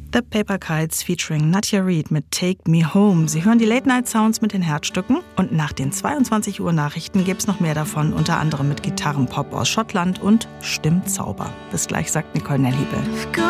The Paper Kites featuring Nadja Reed mit Take Me Home. Sie hören die Late-Night-Sounds mit den Herzstücken und nach den 22 Uhr Nachrichten gibt's noch mehr davon, unter anderem mit Gitarrenpop aus Schottland und Stimmzauber. Bis gleich, sagt Nicole Nelliebel.